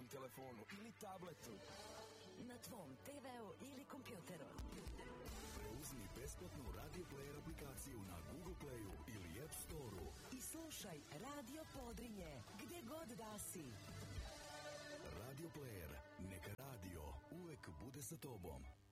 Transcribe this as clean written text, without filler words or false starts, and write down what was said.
mobilnom telefonu ili tabletu. Na tvom TV-u ili kompjuteru. Preuzmi besplatnu Radio Player aplikaciju na Google Playu ili App Storeu. I slušaj Radio Podrinje, gde god da si. Radio Player, neka radio uvek bude sa tobom.